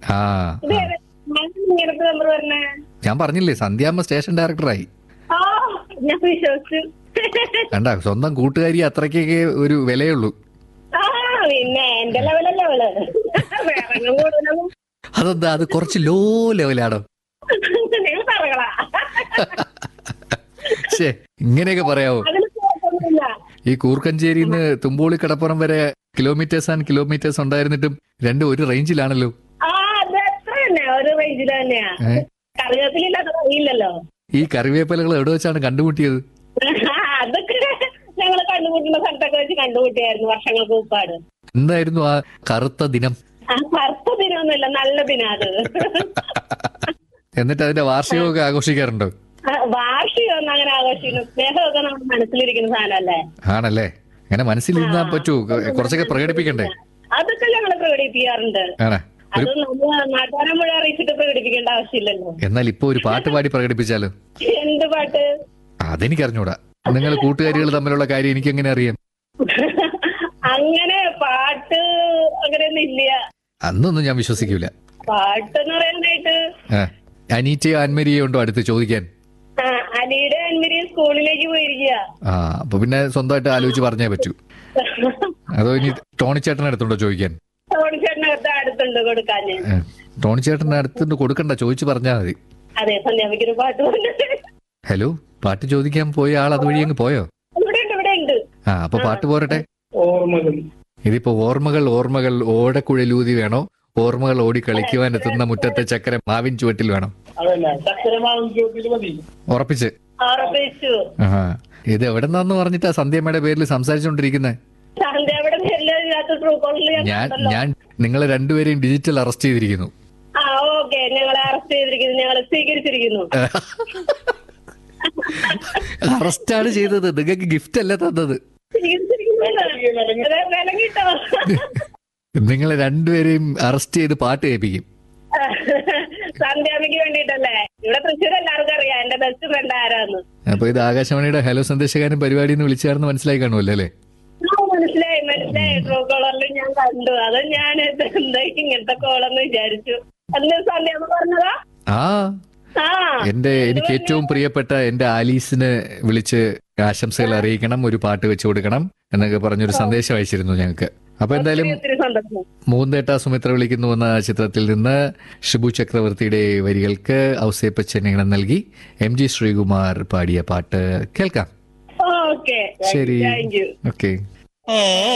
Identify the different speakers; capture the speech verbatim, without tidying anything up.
Speaker 1: ആ
Speaker 2: ഇത് ഏതാ? ഞാൻ ഇങ്ങനത്തെ നമ്പർ പറഞ്ഞേ.
Speaker 1: ഞാൻ പറഞ്ഞില്ലേ സന്ധ്യാമ്മ സ്റ്റേഷൻ ഡയറക്ടറായി.
Speaker 2: ആ ഞാൻ വിശ്വസിച്ചു.
Speaker 1: കണ്ട സ്വന്തം കൂട്ടുകാരി അത്രയ്ക്കൊക്കെ ഒരു വിലയുള്ളൂ.
Speaker 2: ആ പിന്നെ എന്റെ ലെവലല്ലേ അവള്. വേറെ കൂടുതലൊന്നും
Speaker 1: അതെന്താ അത് കുറച്ച് ലോ ലെവലാണോ?
Speaker 2: നിങ്ങൾ പറകളാ.
Speaker 1: ശേ ഇങ്ങനെയൊക്കെ പറയാവോ?
Speaker 2: അതിന് കുഴപ്പമൊന്നുമില്ല.
Speaker 1: ഈ കൂർക്കഞ്ചേരിന്ന് തുമ്പോളി കടപ്പുറം വരെ കിലോമീറ്റേഴ്സ് ആൻഡ് കിലോമീറ്റേഴ്സ് ഉണ്ടായിരുന്നിട്ടും രണ്ടും ഒരു റേഞ്ചിലാണല്ലോ.
Speaker 2: ആ അത് എത്ര തന്നെ ഒരു റേഞ്ചില് തന്നെയാ.
Speaker 1: ഏ?
Speaker 2: കറിവേപ്പിലില്ലാത്ത അറിയില്ലല്ലോ.
Speaker 1: ഈ കറിവേപ്പിലകൾ എവിടെ വെച്ചാണ് കണ്ടുമുട്ടിയത്?
Speaker 2: അതൊക്കെ ഞങ്ങള് കണ്ടുമുട്ടുന്ന സ്ഥലത്തൊക്കെ വെച്ച് കണ്ടുമുട്ടിയായിരുന്നു വർഷങ്ങൾക്ക് മുമ്പാട്.
Speaker 1: എന്തായിരുന്നു ആ കറുത്ത ദിനം?
Speaker 2: ആ കറുത്ത ദിനമൊന്നുമില്ല, നല്ല ദിനം അത്.
Speaker 1: എന്നിട്ട് അതിന്റെ വാർഷികമൊക്കെ ആഘോഷിക്കാറുണ്ടോ?
Speaker 2: ആ, വാർഷികമൊന്നും അങ്ങനെ ആഘോഷിക്കുന്നു. സ്നേഹമൊക്കെ നമ്മുടെ മനസ്സിലിരിക്കുന്ന സാധനമല്ലേ.
Speaker 1: ആണല്ലേ? അങ്ങനെ മനസ്സിലിരുന്നാ പറ്റൂ, കുറച്ചൊക്കെ പ്രകടിപ്പിക്കണ്ടേ?
Speaker 2: അതൊക്കെ ഞങ്ങള് പ്രകടിപ്പിക്കാറുണ്ട്.
Speaker 1: ആണ്
Speaker 2: അത് നമ്മൾ നാട്ടുകാരെ മുഴുവൻ അറിയിച്ചിട്ട് പ്രകടിപ്പിക്കേണ്ട ആവശ്യമില്ലല്ലോ.
Speaker 1: എന്നാൽ ഇപ്പൊ ഒരു പാട്ട് പാടി പ്രകടിപ്പിച്ചാലോ?
Speaker 2: എന്ത് പാട്ട്?
Speaker 1: അതെനിക്ക് അറിഞ്ഞൂടാ. നിങ്ങൾ കൂട്ടുകാരികൾ തമ്മിലുള്ള കാര്യം എനിക്ക് എങ്ങനെ അറിയാം?
Speaker 2: അങ്ങനെ പാട്ട് അങ്ങനെയൊന്നും ഇല്ല.
Speaker 1: അന്നൊന്നും ഞാൻ വിശ്വസിക്കൂല.
Speaker 2: പാട്ടെന്ന് പറയാനായിട്ട്
Speaker 1: ആ, അനീറ്റയോ ആൻമരിയോ ഉണ്ടോ അടുത്ത് ചോദിക്കാൻ?
Speaker 2: ആ അനിയുടെ അന്മരി സ്കൂളിലേക്ക് പോയിരിക്കുക.
Speaker 1: ആ അപ്പൊ പിന്നെ സ്വന്തമായിട്ട് ആലോചിച്ച് പറഞ്ഞേ പറ്റൂ. അതോ ഇനി ടോണിച്ചേട്ടൻ്റെ അടുത്തുണ്ടോ ചോദിക്കാൻ?
Speaker 2: ഓടിച്ചേട്ടനകത്ത് അടുത്തുണ്ട് കൊടുക്കാൻ.
Speaker 1: ഏ, ടോണിച്ചേട്ടൻ്റെ അടുത്തുണ്ട് കൊടുക്കണ്ട, ചോദിച്ചു പറഞ്ഞാൽ മതി.
Speaker 2: അതെ സന്ധ്യാമ്മയ്ക്കൊരു പാട്ട് പോലെ.
Speaker 1: ഹലോ, പാട്ട് ചോദിക്കാൻ പോയ ആൾ അതുവഴി അങ്ങ് പോയോ?
Speaker 2: ഇവിടെ ഉണ്ട് ഇവിടെ ഉണ്ട്.
Speaker 1: ആ അപ്പൊ പാട്ട് പോരട്ടെ.
Speaker 3: ഓർമ്മകൾ.
Speaker 1: ഇതിപ്പോ ഓർമ്മകൾ ഓർമ്മകൾ ഓടക്കുഴലൂതി വേണോ, ഓർമ്മകൾ ഓടി കളിക്കുവാൻ എത്തുന്ന മുറ്റത്തെ ചക്കര മാവിൻ ചുവട്ടിൽ വേണം?
Speaker 3: അതല്ല, ചക്കരമാവിൻ ചുവട്ടിൽ മതി.
Speaker 1: ഉറപ്പിച്ച്.
Speaker 2: ഉറപ്പിച്ചു.
Speaker 1: ആ ഇത് എവിടെ നിന്നാന്ന് പറഞ്ഞിട്ടാ സന്ധ്യമ്മയുടെ പേരിൽ സംസാരിച്ചോണ്ടിരിക്കുന്നത്?
Speaker 2: സന്ധ്യയുടെ പേരില്ലാത്ത ട്രൂ കോളിൽ
Speaker 1: ഞാൻ ഞാൻ നിങ്ങളെ രണ്ടുപേരെയും ഡിജിറ്റൽ അറസ്റ്റ് ചെയ്തിരിക്കുന്നു.
Speaker 2: ആ ഓക്കെ, ഞങ്ങളെ അറസ്റ്റ് ചെയ്തിരിക്കുന്നു, ഞങ്ങളെ സ്വീകരിച്ചിരിക്കുന്നു.
Speaker 1: അറസ്റ്റാണ് ചെയ്തത്, നിങ്ങൾക്ക് ഗിഫ്റ്റ് അല്ല തന്നത്.
Speaker 2: വിലങ്ങിട്ടോ.
Speaker 1: നിങ്ങളെ രണ്ടുപേരെയും അറസ്റ്റ് ചെയ്ത് പാട്ട് കേൾപ്പിക്കും.
Speaker 2: സന്ധ്യാമ്മയ്ക്ക് വേണ്ടിട്ടല്ലേ? ഇവിടെ തൃശ്ശൂർ എല്ലാവർക്കും അറിയാം എന്റെ ബെസ്റ്റ് ഫ്രണ്ട് ആരാന്ന്.
Speaker 1: അപ്പൊ ഇത് ആകാശവാണിയുടെ ഹലോ സന്ദേശകാരൻ പരിപാടി എന്ന് വിളിച്ചാണെന്ന് മനസ്സിലായി കാണുമല്ലോ അല്ലേ?
Speaker 2: ആ മനസ്സിലായി മനസ്സിലായി. ട്രൂ കോളറിൽ ഞാൻ കണ്ടു. അത് ഞാൻ എന്താ ഇങ്ങനത്തെ കോളെന്ന് വിചാരിച്ചു. അന്ന് സന്ധ്യാമ്മ പറഞ്ഞതാ.
Speaker 1: ആ
Speaker 2: ആ
Speaker 1: എന്റെ എനിക്ക് ഏറ്റവും പ്രിയപ്പെട്ട എന്റെ ആലീസിന് വിളിച്ച് ആശംസകൾ അറിയിക്കണം, ഒരു പാട്ട് വെച്ചു കൊടുക്കണം എന്നൊക്കെ പറഞ്ഞൊരു സന്ദേശം അയച്ചിരുന്നു ഞങ്ങൾക്ക്. അപ്പൊ എന്തായാലും
Speaker 2: ഒത്തിരി സന്തോഷം.
Speaker 1: മൂന്തേട്ട സുമിത്ര വിളിക്കുന്നു എന്ന ചിത്രത്തിൽ നിന്ന് ഷിബു ചക്രവർത്തിയുടെ വരികൾക്ക് ഔസേപ്പച്ചൻ ഈണം നൽകി എം ജി ശ്രീകുമാർ പാടിയ പാട്ട് കേൾക്കാം.
Speaker 2: ഓക്കെ
Speaker 1: ശരി,
Speaker 2: താങ്ക് യു.
Speaker 1: ഓക്കെ.